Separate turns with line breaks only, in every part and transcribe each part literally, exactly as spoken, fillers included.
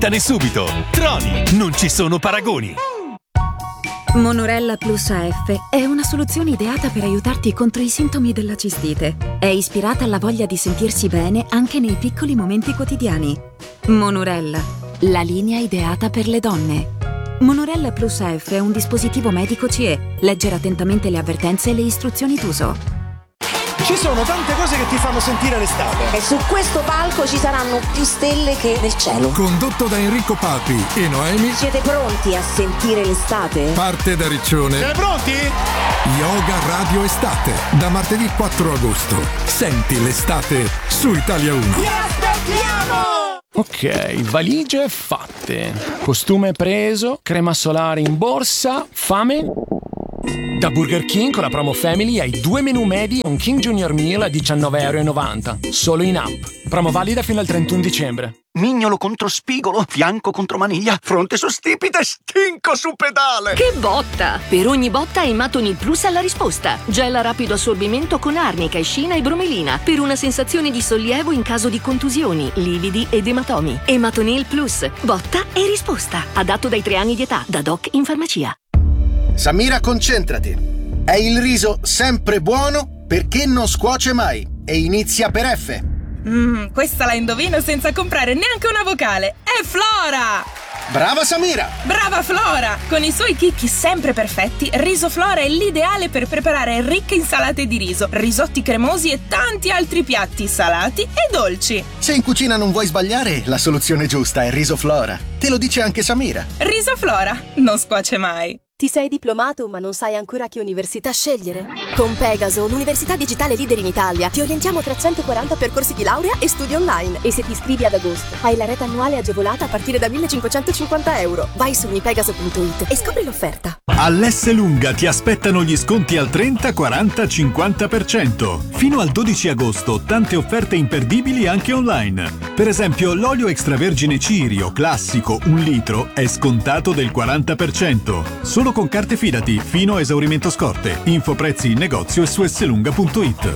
Smettane subito! Troni, non ci sono paragoni!
Monorella Plus A F è una soluzione ideata per aiutarti contro i sintomi della cistite. È ispirata alla voglia di sentirsi bene anche nei piccoli momenti quotidiani. Monorella, la linea ideata per le donne. Monorella Plus A F è un dispositivo medico C E. Leggere attentamente le avvertenze e le istruzioni d'uso.
Ci sono tante cose che ti fanno sentire l'estate.
E su questo palco ci saranno più stelle che nel cielo.
Condotto da Enrico Papi e Noemi.
Siete pronti a sentire l'estate?
Parte da Riccione.
Siete pronti?
Yoga Radio Estate. Da martedì quattro agosto. Senti l'estate su Italia uno.
Vi aspettiamo!
Ok, valigie fatte. Costume preso. Crema solare in borsa. Fame? Da Burger King con la promo Family hai due menù medi e un King Junior Meal a diciannove e novanta euro. Solo in app. Promo valida fino al trentuno dicembre.
Mignolo contro spigolo, fianco contro maniglia, fronte su stipite, stinco su pedale.
Che botta! Per ogni botta Ematonil Plus ha la risposta. Gel a rapido assorbimento con arnica, escina e bromelina per una sensazione di sollievo in caso di contusioni, lividi ed ematomi. Ematonil Plus. Botta e risposta. Adatto dai tre anni di età. Da Doc in farmacia.
Samira, concentrati. È il riso sempre buono perché non scuoce mai e inizia per F.
Mmm, questa la indovino senza comprare neanche una vocale. È Flora!
Brava Samira!
Brava Flora! Con i suoi chicchi sempre perfetti, Riso Flora è l'ideale per preparare ricche insalate di riso, risotti cremosi e tanti altri piatti salati e dolci.
Se in cucina non vuoi sbagliare, la soluzione giusta è Riso Flora. Te lo dice anche Samira.
Riso Flora, non scuoce mai.
Ti sei diplomato ma non sai ancora che università scegliere? Con Pegaso, l'università digitale leader in Italia, ti orientiamo tra centoquaranta percorsi di laurea e studi online. E se ti iscrivi ad agosto, hai la rete annuale agevolata a partire da millecinquecentocinquanta euro. Vai su mipegaso punto it e scopri l'offerta.
All'Esselunga ti aspettano gli sconti al trenta, quaranta, cinquanta per cento. Fino al dodici agosto, tante offerte imperdibili anche online. Per esempio, l'olio extravergine Cirio classico un litro è scontato del quaranta per cento. Solo con carte Fidati fino a esaurimento scorte. Info prezzi in negozio e su esselunga punto it.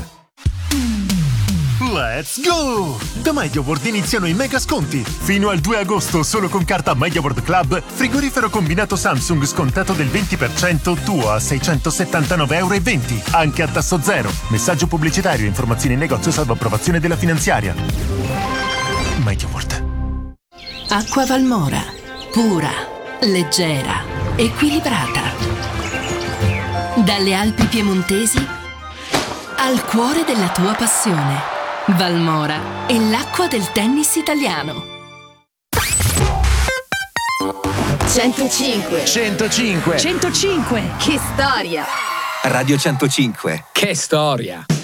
Let's go! Da MediaWorld iniziano i mega sconti. Fino al due agosto, solo con carta MediaWorld Club, frigorifero combinato Samsung scontato del venti per cento tuo a seicentosettantanove e venti euro. Anche a tasso zero. Messaggio pubblicitario e informazioni in negozio salvo approvazione della finanziaria. MediaWorld.
Acqua Valmora. Pura, leggera, equilibrata. Dalle Alpi piemontesi al cuore della tua passione. Valmora è l'acqua del tennis italiano.
centocinque.
centocinque.
centocinque. Che storia!
Radio centocinque.
Che storia!